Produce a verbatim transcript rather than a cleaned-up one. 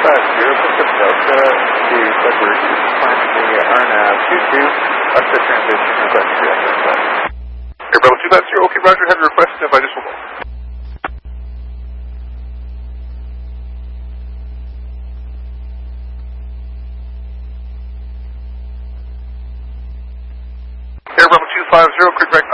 five zero, Pacific Delta to February two, climbing the R N A V two two, up to transition request to F S. Air Rebel two five zero, okay, Roger, have your request, stand by just one moment. Air Rebel two five zero, quick right